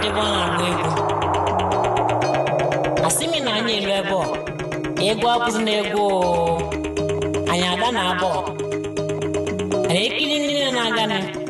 debe na-agba egwu asịmị na anyị elu ebe egwu abụzi na egwu anyị aga na abụọ ekiri ndị na-aga